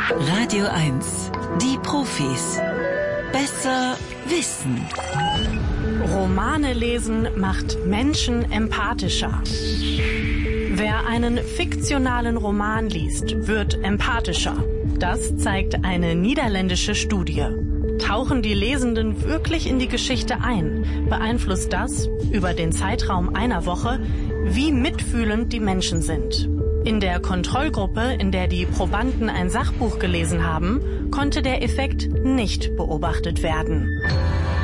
Radio 1, die Profis. Besser wissen. Romane lesen macht Menschen empathischer. Wer einen fiktionalen Roman liest, wird empathischer. Das zeigt eine niederländische Studie. Tauchen die Lesenden wirklich in die Geschichte ein, beeinflusst das, über den Zeitraum einer Woche, wie mitfühlend die Menschen sind. In der Kontrollgruppe, in der die Probanden ein Sachbuch gelesen haben, konnte der Effekt nicht beobachtet werden.